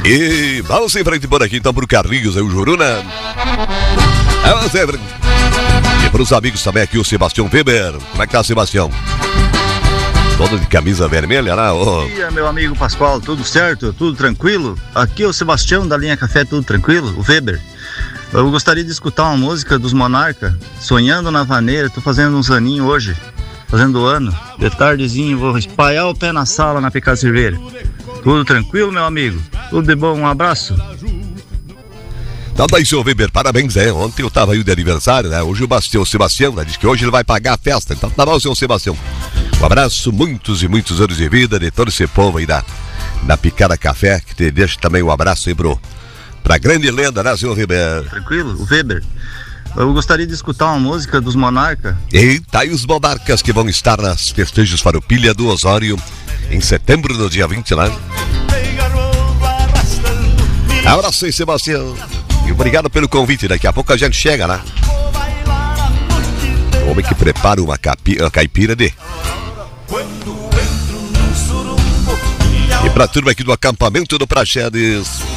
E vamos em frente por aqui, então, pro Carlinhos, aí o Juruna. Vamos em frente. E pros amigos também aqui, o Sebastião Weber. Como é que tá, Sebastião? Todo de camisa vermelha, né? Bom dia, meu amigo Pascoal, tudo certo? Tudo tranquilo? Aqui é o Sebastião da linha Café, tudo tranquilo? O Weber. Eu gostaria de escutar uma música dos Monarca, Sonhando na Vaneira. Tô fazendo uns aninhos hoje, fazendo ano. De tardezinho vou espalhar o pé na sala na Picada Cerveira. Tudo tranquilo, meu amigo? Tudo de bom, um abraço. Então daí, seu Weber, parabéns, ontem eu tava aí de aniversário, né? Hoje o Sebastião, né? Diz que hoje ele vai pagar a festa, então tá bom, seu Sebastião. Um abraço, muitos e muitos anos de vida de todo esse povo aí da Picada Café, que te deixa também um abraço aí pra grande lenda, né, seu Weber? Tranquilo, o Weber. Eu gostaria de escutar uma música dos Monarca. Eita, e os Monarcas que vão estar nas festejos Farroupilha do Osório em setembro, no dia 20, né? Abraço aí, Sebastião. E obrigado pelo convite, daqui a pouco a gente chega, né? O homem que prepara uma caipira de... E pra turma aqui do acampamento do Praxedes,